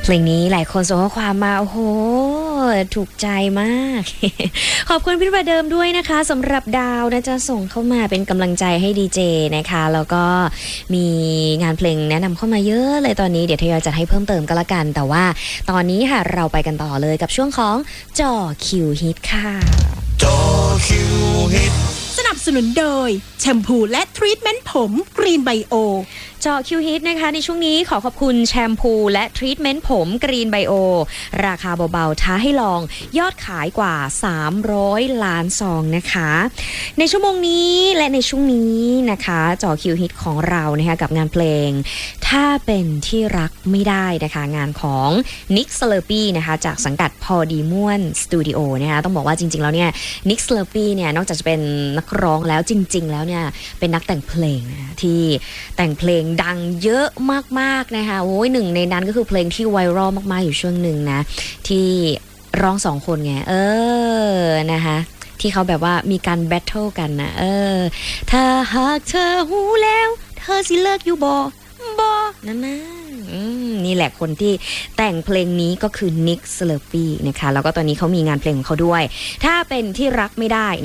ลงนี้หลายคนส่งข้อความมาโอ้โหถูกใจมาก ขอบคุณพี่ประเดิมด้วยนะคะสำหรับดาวนะจะส่งเข้ามาเป็นกำลังใจให้ดีเจนะคะแล้วก็มีงานเพลงแนะนำเข้ามาเยอะเลยตอนนี้เดี๋ยวทยอยจัดให้เพิ่มเติมก็แล้วกันแต่ว่าตอนนี้ค่ะเราไปกันต่อเลยกับช่วงของจ่อคิวฮิตค่ะจ่อคิวฮิตสนับสนุนโดยแชมพูและทรีทเมนต์ผมกรีนไบโอเจาะคิวฮิตนะคะในช่วงนี้ขอขอบคุณแชมพูและทรีทเมนต์ผมกรีนไบโอราคาเบาๆท้าให้ลองยอดขายกว่า300ล้านซองนะคะในชั่วโมงนี้และในช่วงนี้นะคะเจาะคิวฮิตของเรานะคะกับงานเพลงถ้าเป็นที่รักไม่ได้นะคะงานของนิกสเลอร์ปี้นะคะจากสังกัดพอดีม่วนสตูดิโอนะคะต้องบอกว่าจริงๆแล้วเนี่ยนิกสเลอร์ปี้เนี่ยนอกจากจะเป็นนักร้องแล้วจริงๆแล้วเนี่ยเป็นนักแต่งเพลงนะที่แต่งเพลงดังเยอะมากๆนะคะโอ้ยหนึ่งในนั้นก็คือเพลงที่ไวรัลมากๆอยู่ช่วงหนึ่งนะที่ร้อง2คนไงนะคะที่เขาแบบว่ามีการแบทเทิลกันนะถ้าหากเธอหูแล้วเธอสิเลิกอยู่บ่นั่นนะนี่แหละคนที่แต่งเพลงนี้ก็คือนิกสเลอร์ปี้นะคะแล้วก็ตอนนี้เขามีงานเพลงของเขาด้วยถ้าเป็นที่รักไม่ได้